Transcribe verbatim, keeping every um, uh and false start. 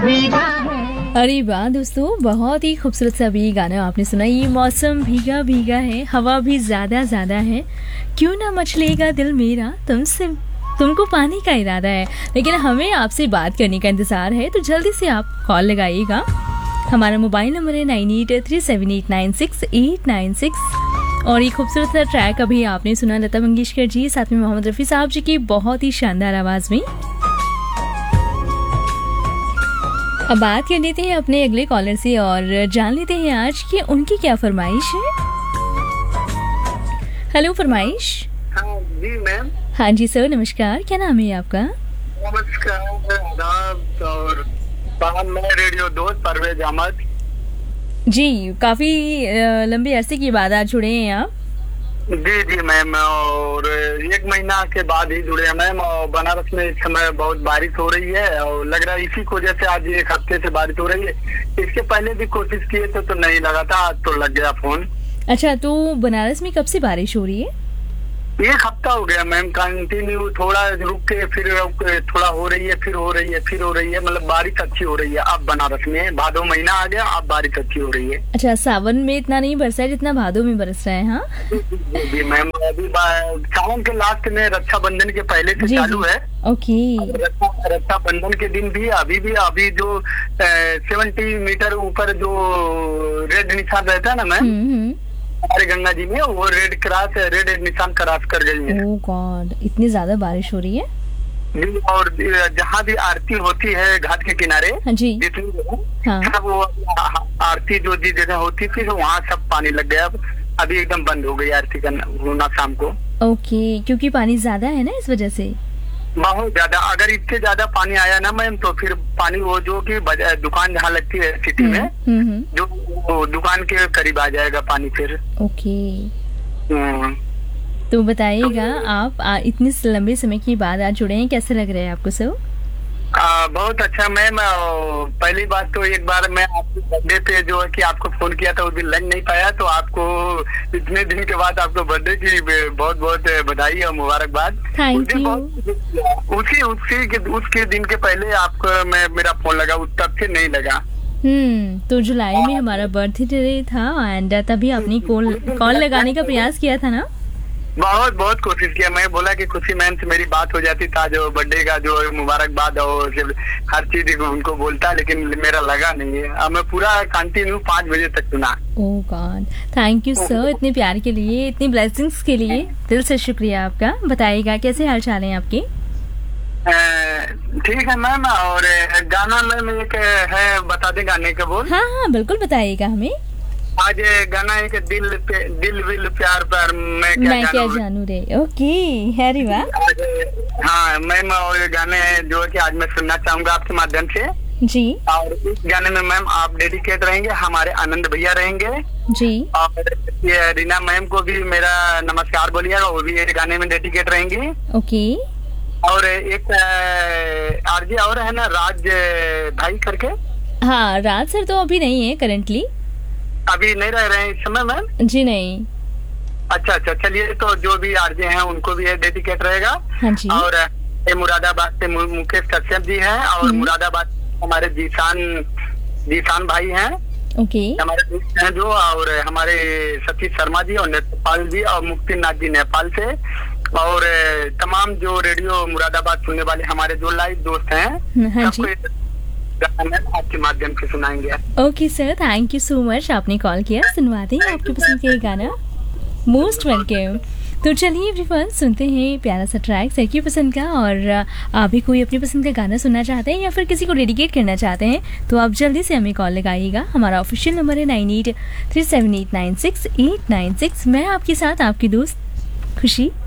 अरे वाह दोस्तों, बहुत ही खूबसूरत सा भी गाना आपने सुना। ये मौसम भीगा भीगा है, हवा भी ज़्यादा ज़्यादा है, क्यों ना मचलेगा दिल मेरा तुमसे, तुमको पाने का इरादा है। लेकिन हमें आपसे बात करने का इंतज़ार है, तो जल्दी से आप कॉल लगाइएगा। हमारा मोबाइल नंबर है nine eight three seven eight nine six eight nine six. और ये खूबसूरत सा ट्रैक अभी आपने सुना लता मंगेशकर जी साथ में मोहम्मद रफ़ी साहब जी की बहुत ही शानदार आवाज़ में। अब बात कर लेते हैं अपने अगले कॉलर से और जान लेते हैं आज की उनकी क्या फरमाइश है। हेलो फरमाइश। हाँ जी मैम। हाँ जी सर, नमस्कार, क्या नाम है आपका? नमस्कार, और मैं रेडियो दोस्त परवेज अहमद जी। काफी लंबे अरसे की बाद आज जुड़े हैं आप। जी जी मैम, और एक महीना के बाद ही जुड़े हैं मैम। और बनारस में इस समय बहुत बारिश हो रही है और लग रहा है इसी की वजह से आज एक हफ्ते से बारिश हो रही है। इसके पहले भी कोशिश किए थे तो नहीं लगा था, आज तो लग गया फोन। अच्छा, तो बनारस में कब से बारिश हो रही है? एक हफ्ता हो गया मैम, कंटिन्यू, थोड़ा रुक के फिर थोड़ा हो रही है, फिर हो रही है, फिर हो रही है, मतलब बारिश अच्छी हो रही है। अब बनारस में भादो महीना आ गया, अब बारिश अच्छी हो रही है। अच्छा, सावन में इतना नहीं बरसा है जितना भादो में बरस रहा है। हाँ जी मैम, अभी सावन के लास्ट में रक्षाबंधन के पहले से चालू है। ओके। रक्षाबंधन के दिन भी अभी भी अभी जो सेवेंटी मीटर ऊपर जो रेड निशान रहता है ना मैम हमारे गंगा जी में, वो रेड क्रॉस रेड निशान क्रॉस कर गई है। ओह गॉड, इतनी ज्यादा बारिश हो रही है जी। और जहाँ भी आरती होती है घाट के किनारे, हाँ जी, जितनी जगह हाँ। सब वो आरती जो जिस जगह होती थी वहाँ सब पानी लग गया। अभी एकदम बंद हो गई आरती करना होना शाम को। ओके, क्योंकि पानी ज्यादा है ना, इस वजह से बहुत ज्यादा। अगर इससे ज्यादा पानी आया ना मैम तो फिर पानी वो जो कि दुकान जहाँ लगती है सिटी में, जो दुकान के करीब आ जाएगा पानी फिर। ओके, तो बताइएगा तो, आप आ, इतने लंबे समय के बाद आज जुड़े हैं, कैसे लग रहा है आपको सर? आ, बहुत अच्छा मैम। पहली बात तो एक बार मैं आपके बर्थडे पे जो है कि आपको फोन किया था, उस दिन लग नहीं पाया, तो आपको इतने दिन के बाद आपको बर्थडे की बहुत बहुत बधाई और मुबारकबाद। Thank you. उसी उसी के उसके दिन के पहले आपको मैं मेरा फोन लगा, उस तब से नहीं लगा। हम्म तो जुलाई में हमारा बर्थडे था एंड तभी आपने कॉल कॉल लगाने का प्रयास किया था ना? बहुत बहुत कोशिश किया। मैं बोला कि खुशी मैम से मेरी बात हो जाती था, जो बर्थडे का जो मुबारकबाद और हर चीज उनको बोलता, लेकिन मेरा लगा नहीं है। अब मैं पूरा कंटिन्यू पाँच बजे तक सुना। ओह गॉड, थैंक यू सर, इतने प्यार के लिए, इतनी ब्लेसिंग्स के लिए दिल से शुक्रिया आपका। बताइएगा कैसे हाल चाल है आपके? ठीक है मैम। और गाना मैम एक है, बता दें गाने का बोल? हाँ हाँ बिल्कुल बताइएगा हमें। आज गाना एक दिल पे दिल विल प्यार पर मैं क्या मैं क्या जानू रे। ओके, अरे वाह। हाँ मैम, और गाने जो है कि आज मैं सुनना चाहूंगा आपके माध्यम से जी। और इस गाने में मैम आप डेडिकेट रहेंगे, हमारे आनंद भैया रहेंगे जी, और ये रीना मैम को भी मेरा नमस्कार बोलिएगा, वो भी ये गाने में डेडिकेट रहेंगी। ओके। और एक आरजे और है ना, राज भाई करके। हाँ, राज सर तो अभी नहीं है करंटली, अभी नहीं रह रहे हैं इस समय मैम? जी नहीं। अच्छा अच्छा, चलिए, तो जो भी आरजे हैं उनको भी डेडिकेट रहेगा। हाँ जी। और मुरादाबाद से मुकेश कश्यप जी हैं, और मुरादाबाद हमारे जीशान जीशान भाई हैं। ओके। हमारे दोस्त हैं जो, और हमारे सतीश शर्मा जी और नेपाल जी और मुक्ति नाथ जी नेपाल से, और तमाम जो रेडियो मुरादाबाद सुनने वाले हमारे जो लाइव दोस्त हैं, हाँ सबको आपके माध्यम से सुनाएंगे। Okay sir, thank you so much, आपने कॉल किया। सुनवाते हैं आपकी पसंद का ये गाना, मोस्ट वेलकम। तो चलिए एवरीवन, सुनते हैं प्यारा सा ट्रैक सर की पसंद का। और आप भी कोई अपनी पसंद का गाना सुनना चाहते हैं या फिर किसी को डेडिकेट करना चाहते हैं तो आप जल्दी से हमें कॉल लगाइएगा। हमारा ऑफिशियल नंबर है nine eight three seven eight nine six eight nine six. मैं आपके साथ आपकी दोस्त खुशी।